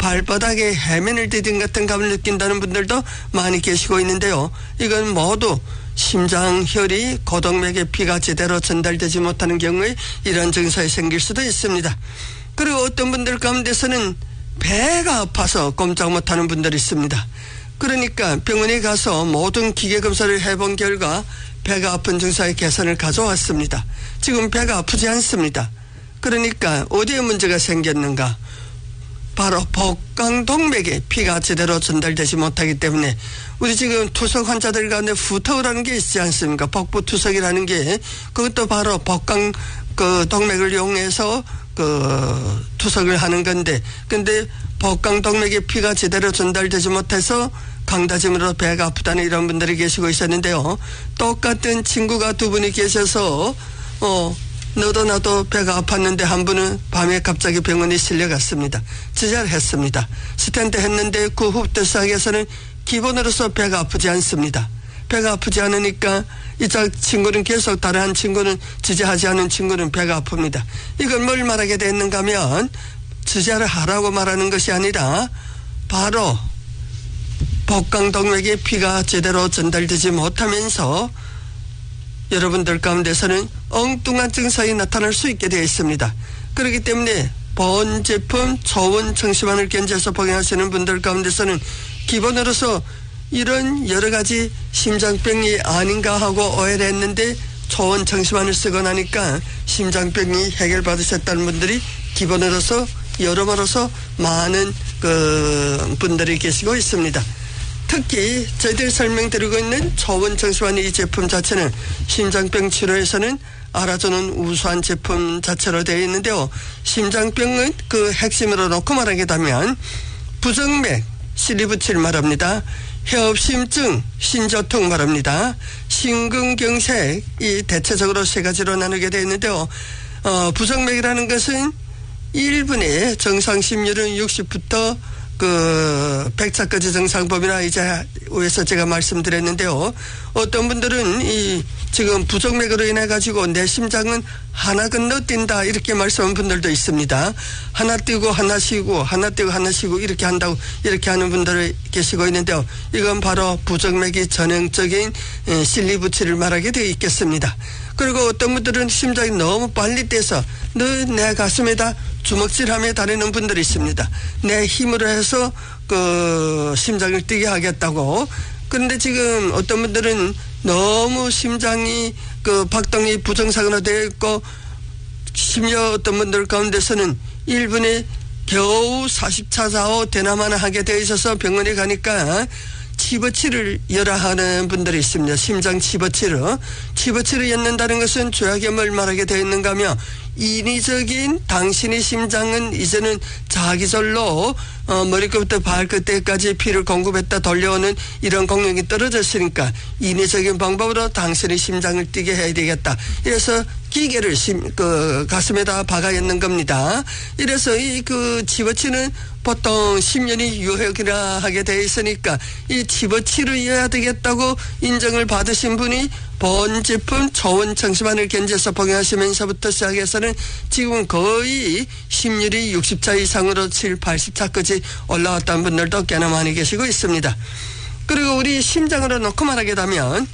발바닥에 해면을 디딘 같은 감을 느낀다는 분들도 많이 계시고 있는데요. 이건 모두 심장혈이 고동맥에 피가 제대로 전달되지 못하는 경우에 이런 증상이 생길 수도 있습니다. 그리고 어떤 분들 가운데서는 배가 아파서 꼼짝 못하는 분들이 있습니다. 그러니까 병원에 가서 모든 기계 검사를 해본 결과 배가 아픈 증상의 개선을 가져왔습니다. 지금 배가 아프지 않습니다. 그러니까 어디에 문제가 생겼는가? 바로 복강동맥에 피가 제대로 전달되지 못하기 때문에 우리 지금 투석 환자들 가운데 후터라는 게 있지 않습니까? 복부투석이라는 게 그것도 바로 복강 그 동맥을 이용해서 그 투석을 하는 건데, 근데 복강동맥에 피가 제대로 전달되지 못해서 강다짐으로 배가 아프다는 이런 분들이 계시고 있었는데요. 똑같은 친구가 두 분이 계셔서 너도 나도 배가 아팠는데 한 분은 밤에 갑자기 병원에 실려갔습니다. 지혈했습니다. 스텐트 했는데 그 후부터에서는 기본으로서 배가 아프지 않습니다. 배가 아프지 않으니까 이쪽 친구는 계속 다른 한 친구는 지지하지 않은 친구는 배가 아픕니다. 이건 뭘 말하게 됐는가 하면 지지를 하라고 말하는 것이 아니라 바로 복강동맥에 피가 제대로 전달되지 못하면서 여러분들 가운데서는 엉뚱한 증상이 나타날 수 있게 되어 있습니다. 그렇기 때문에 본 제품 초원 청심환을 견제해서 복용하시는 분들 가운데서는 기본으로서 이런 여러 가지 심장병이 아닌가 하고 오해를 했는데 초원 청심환을 쓰고 나니까 심장병이 해결받으셨다는 분들이 기본으로서 여러모로서 많은 그 분들이 계시고 있습니다. 특히 저희들이 설명드리고 있는 초원 청심환 이 제품 자체는 심장병 치료에서는 알아주는 우수한 제품 자체로 되어 있는데요. 심장병은 그 핵심으로 놓고 말하게 되면 부정맥, 실리부치를 말합니다. 협심증, 신저통 말합니다. 심근경색, 이 대체적으로 세 가지로 나누게 되어 있는데요. 부정맥이라는 것은 1분의 정상 심률은 60부터 그 100차까지 정상범위나 이제 위에서 제가 말씀드렸는데요. 어떤 분들은 이 지금 부정맥으로 인해 가지고 내 심장은 하나 건너뛴다 이렇게 말씀하는 분들도 있습니다. 하나 뛰고 하나 쉬고 하나 뛰고 하나 쉬고 이렇게 한다고 이렇게 하는 분들이 계시고 있는데요. 이건 바로 부정맥이 전형적인 실리부치를 말하게 되어 있겠습니다. 그리고 어떤 분들은 심장이 너무 빨리 뛰어서 내 가슴에다 주먹질하며 다니는 분들이 있습니다. 내 힘으로 해서 그 심장을 뛰게 하겠다고. 그런데 지금 어떤 분들은 너무 심장이 그 박동이 부정상으로 되어 있고 심지어 어떤 분들 가운데서는 1분에 겨우 40차 좌우 대나마나 하게 되어 있어서 병원에 가니까 치버치를 열어 하는 분들이 있습니다. 심장 치버치를. 치버치를 엮는다는 것은 조약에 뭘 말하게 되어 있는가 하면 인위적인 당신의 심장은 이제는 자기절로 머리끝부터 발끝까지 피를 공급했다 돌려오는 이런 공력이 떨어졌으니까 인위적인 방법으로 당신의 심장을 뛰게 해야 되겠다. 이래서 기계를 그 가슴에다 박아 였는 겁니다. 이래서 이 그 치버치는 보통 10년이 유효기라 하게 되어 있으니까 이 치버치를 이어야 되겠다고 인정을 받으신 분이 본 제품 초원 청심환을 견제해서 복용하시면서부터 시작해서는 지금 거의 심률이 60차 이상으로 7, 80차까지 올라왔다는 분들도 꽤나 많이 계시고 있습니다. 그리고 우리 심장으로 놓고 말하게 되면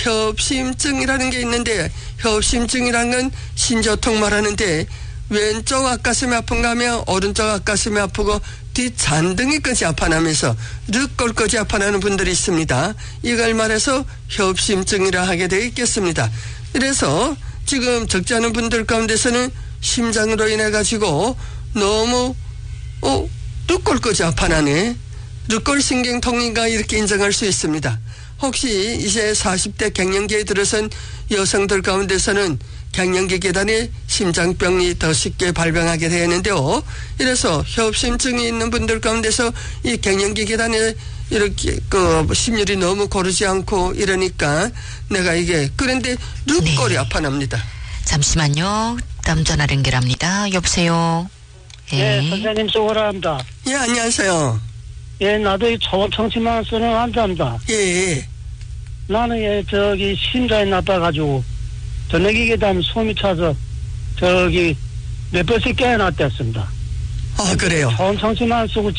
협심증이라는 게 있는데 협심증이라는 건 신저통 말하는데 왼쪽 앞가슴이 아픈가 하면 오른쪽 앞가슴이 아프고 뒷잔등이까지 아파나면서 륵골까지 아파나는 분들이 있습니다. 이걸 말해서 협심증이라 하게 되어 있겠습니다. 그래서 지금 적지 않은 분들 가운데서는 심장으로 인해 가지고 너무 륵골까지 아파나네. 륵골신경통인가 이렇게 인정할 수 있습니다. 혹시 이제 40대 갱년기에 들어선 여성들 가운데서는 갱년기 계단에 심장병이 더 쉽게 발병하게 되었는데요. 이래서 협심증이 있는 분들 가운데서 이 갱년기 계단에 이렇게 그 심률이 너무 고르지 않고 이러니까 내가 이게 그런데 륵골이 아파납니다. 잠시만요. 다음 전화 연결합니다. 여보세요. 예, 선생님 수고합니다. 예, 안녕하세요. 예, 나도 이 초원 청심환 쓰는 환자입니다. 예. 나는 심장이 나빠가지고 저녁에 계단 숨이 차서 몇 번씩 깨어났댔습니다. 아, 그래요? 초원 청심환 쓰고